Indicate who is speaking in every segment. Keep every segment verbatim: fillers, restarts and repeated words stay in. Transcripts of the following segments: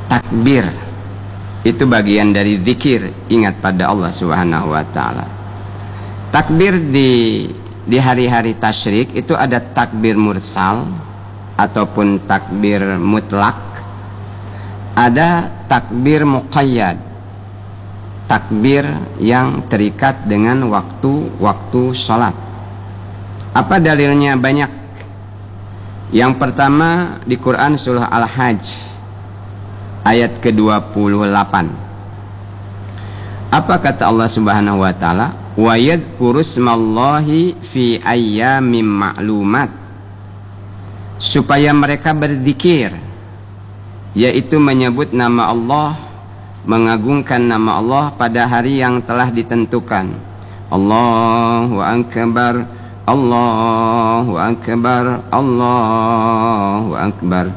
Speaker 1: takbir itu bagian dari zikir, ingat pada Allah Subhanahu wa taala. Takbir di di hari-hari tasyrik itu ada takbir mursal ataupun takbir mutlak, ada takbir muqayyad, takbir yang terikat dengan waktu-waktu sholat. Apa dalilnya? Banyak. Yang pertama di Quran surah Al-Hajj ayat ke dua puluh delapan. Apa kata Allah Subhanahu wa taala? Wa yadhkuru smallahi fi ayyamin ma'lumat. Supaya mereka berzikir, yaitu menyebut nama Allah, mengagungkan nama Allah pada hari yang telah ditentukan. Allahu akbar, Allahu akbar, Allahu akbar.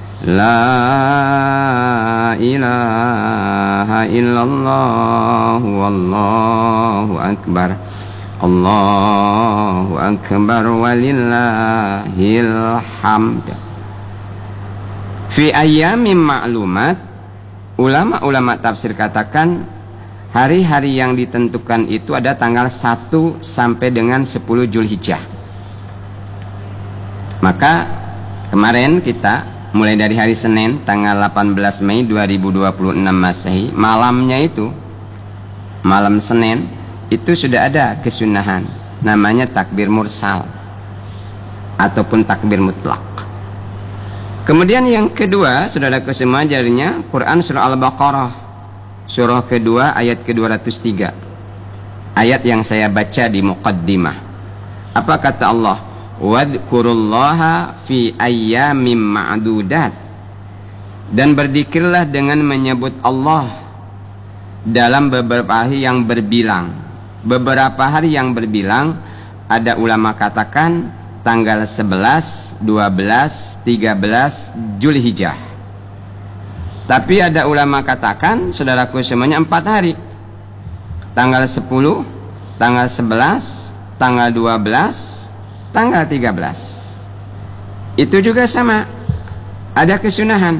Speaker 1: La ilaha illallah, wallahu akbar, Allahu akbar, walillahil hamd. Fi ayyamin ma'lumat, ulama-ulama tafsir katakan hari-hari yang ditentukan itu ada tanggal satu sampai dengan sepuluh Zulhijjah. Maka kemarin kita mulai dari hari Senin tanggal delapan belas Mei dua ribu dua puluh enam Masehi, malamnya itu, malam Senin itu sudah ada kesunahan namanya takbir mursal ataupun takbir mutlak. Kemudian yang kedua, saudaraku semua, jadinya Quran surah Al-Baqarah surah kedua ayat ke dua ratus tiga, ayat yang saya baca di muqaddimah. Apa kata Allah? Wadkurullaha fi ayyamin ma'dudat. Dan berzikirlah dengan menyebut Allah dalam beberapa hari yang berbilang. Beberapa hari yang berbilang, ada ulama katakan tanggal sebelas, dua belas, tiga belas Zulhijjah. Tapi ada ulama katakan, saudaraku semuanya, empat hari. Tanggal sepuluh, tanggal sebelas, tanggal dua belas, tanggal tiga belas. Itu juga sama, ada kesunahan.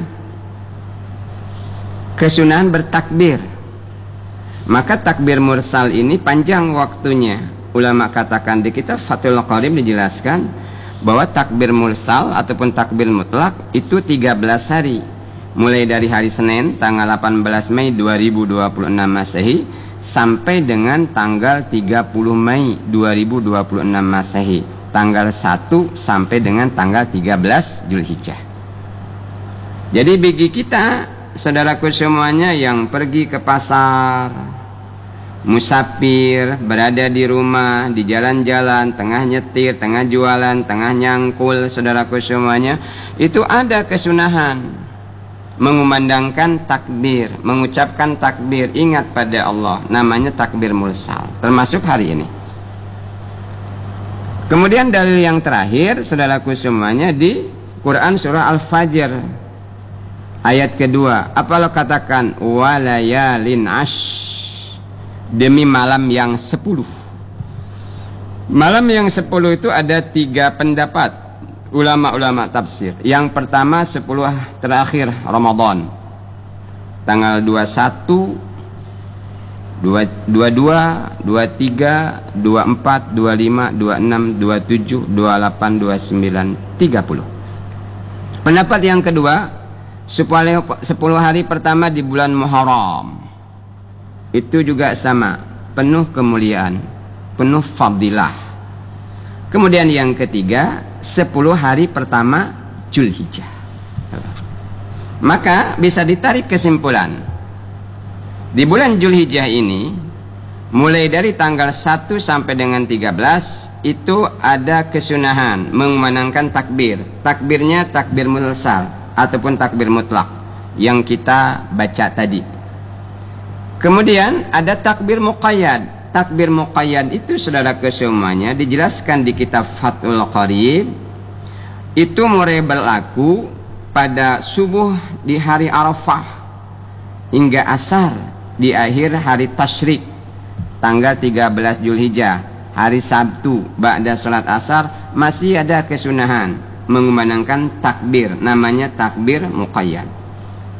Speaker 1: Kesunahan bertakbir. Maka takbir mursal ini panjang waktunya. Ulama katakan di kitab Fathul Qarib dijelaskan bahwa takbir mursal ataupun takbir mutlak itu tiga belas hari. Mulai dari hari Senin tanggal delapan belas Mei dua ribu dua puluh enam Masehi sampai dengan tanggal tiga puluh Mei dua ribu dua puluh enam Masehi, tanggal satu sampai dengan tanggal tiga belas Zulhijjah. Jadi bagi kita, saudaraku semuanya yang pergi ke pasar, musafir, berada di rumah, di jalan-jalan, tengah nyetir, tengah jualan, tengah nyangkul, saudaraku semuanya, itu ada kesunahan mengumandangkan takbir, mengucapkan takbir, ingat pada Allah, namanya takbir mursal, termasuk hari ini. Kemudian dalil yang terakhir, saudaraku semuanya, di Quran surah Al-Fajr ayat kedua. Apa lo katakan? Walayalin ash, demi malam yang sepuluh. Malam yang sepuluh itu ada tiga pendapat ulama-ulama tafsir. Yang pertama, sepuluh terakhir Ramadan, tanggal dua puluh satu, dua puluh dua, dua puluh tiga, dua puluh empat, dua puluh lima, dua puluh enam, dua puluh tujuh, dua puluh delapan, dua puluh sembilan, tiga puluh. Pendapat yang kedua, sepuluh hari pertama di bulan Muharram, itu juga sama, penuh kemuliaan, penuh fadilah. Kemudian yang ketiga, sepuluh hari pertama Zulhijjah. Maka bisa ditarik kesimpulan, di bulan Zulhijjah ini, mulai dari tanggal satu sampai dengan tiga belas, itu ada kesunahan mengumandangkan takbir. Takbirnya takbir mursal ataupun takbir mutlak yang kita baca tadi. Kemudian ada takbir muqayyad. Takbir muqayyad itu, saudara kesemuanya, dijelaskan di kitab Fathul Qarib. Itu mulai berlaku pada subuh di hari Arafah hingga asar di akhir hari tasyrik tanggal tiga belas Zulhijjah, hari Sabtu ba'da salat asar, masih ada kesunahan mengumandangkan takbir, namanya takbir muqayyad.